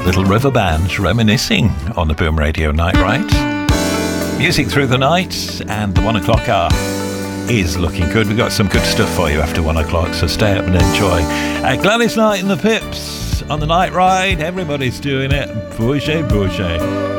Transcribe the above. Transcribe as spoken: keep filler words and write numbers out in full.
Little River Band reminiscing on the Boom Radio Night Ride. Music through the night, and the one o'clock hour is looking good. We've got some good stuff for you after one o'clock, so stay up and enjoy. Uh, Gladys Knight and the Pips on the Night Ride. Everybody's doing it. Bouger, bouger.